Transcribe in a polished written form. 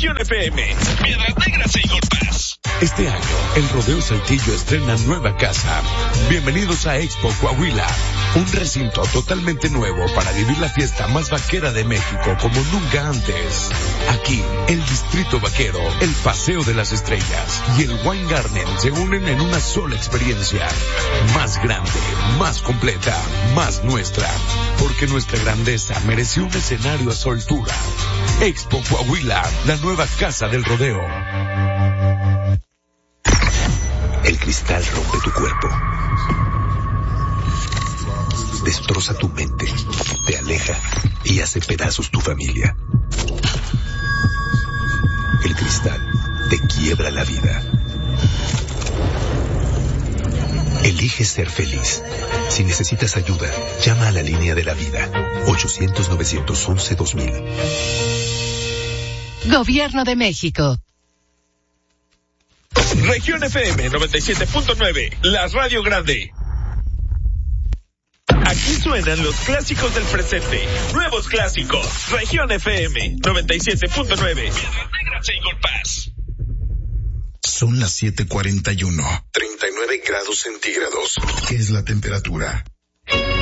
Región FM, Piedras Negras e Eagle Pass. Este año, el Rodeo Saltillo estrena nueva casa. Bienvenidos a Expo Coahuila, un recinto totalmente nuevo para vivir la fiesta más vaquera de México como nunca antes. Aquí, el Distrito Vaquero, el Paseo de las Estrellas y el Wine Garden se unen en una sola experiencia. Más grande, más completa, más nuestra. Porque nuestra grandeza merece un escenario a su altura. Expo Coahuila, la nueva casa del rodeo. El cristal rompe tu cuerpo, destroza tu mente, te aleja y hace pedazos tu familia. El cristal te quiebra la vida. Elige ser feliz. Si necesitas ayuda, llama a la línea de la vida. 800-911-2000. Gobierno de México. Región FM 97.9, la radio grande. Aquí suenan los clásicos del presente, nuevos clásicos. Región FM 97.9, Piedras Negras e Eagle Pass. Son las 7:41. 39 grados centígrados. ¿Qué es la temperatura?